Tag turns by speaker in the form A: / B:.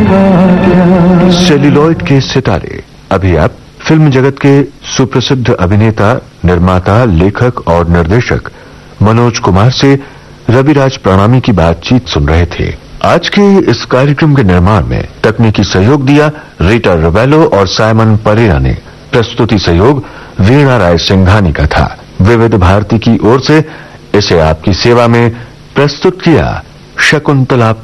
A: Celluloid के सितारे। अभी आप फिल्म जगत के सुप्रसिद्ध अभिनेता, निर्माता, लेखक और निर्देशक मनोज कुमार से रविराज प्रणामी की बातचीत सुन रहे थे। आज के इस कार्यक्रम के निर्माण में तकनीकी सहयोग दिया रीटा रवेलो और साइमन परेरा ने। प्रस्तुति सहयोग वीणा राय सिंघानी का था। विविध भारती की ओर से इसे आपकी सेवा में प्रस्तुत किया शकुंतला